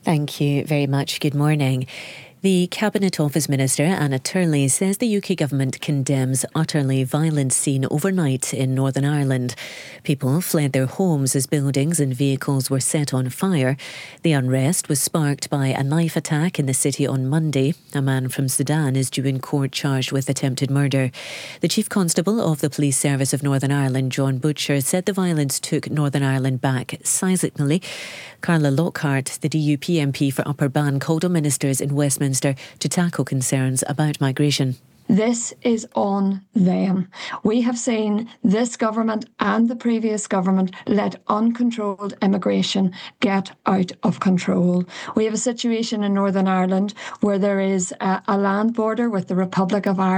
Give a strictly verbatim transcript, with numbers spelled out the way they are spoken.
Thank you very much. Good morning. The Cabinet Office Minister, Anna Turley, says the U K government condemns utterly violent scene overnight in Northern Ireland. People fled their homes as buildings and vehicles were set on fire. The unrest was sparked by a knife attack in the city on Monday. A man from Sudan is due in court charged with attempted murder. The Chief Constable of the Police Service of Northern Ireland, John Butcher, said the violence took Northern Ireland back seismically. Carla Lockhart, the D U P M P for Upper Bann, called on ministers in Westminster to tackle concerns about migration. This is on them. We have seen this government and the previous government let uncontrolled immigration get out of control. We have a situation in Northern Ireland where there is a, a land border with the Republic of Ireland.